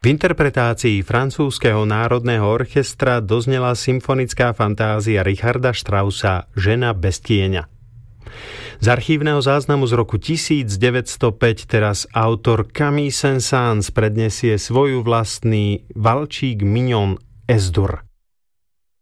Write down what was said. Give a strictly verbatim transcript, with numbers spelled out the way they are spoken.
V interpretácii francúzskeho národného orchestra doznela symfonická fantázia Richarda Straussa Žena bez tieňa. Z archívneho záznamu z roku tisícdeväťstopäť teraz autor Camille Saint-Saëns predniesie svoju vlastný Valčík Mignon Es-Dur.